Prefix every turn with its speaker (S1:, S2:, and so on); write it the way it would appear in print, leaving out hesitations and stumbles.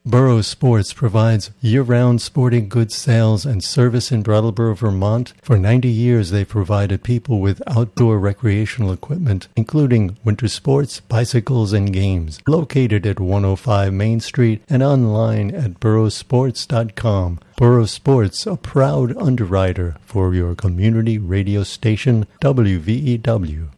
S1: Burroughs Sports provides year-round sporting goods sales and service in Brattleboro, Vermont. For 90 years, they've provided people with outdoor recreational equipment, including winter sports, bicycles, and games. Located at 105 Main Street and online at burrowsports.com. Burroughs Sports, a proud underwriter for your community radio station, WVEW.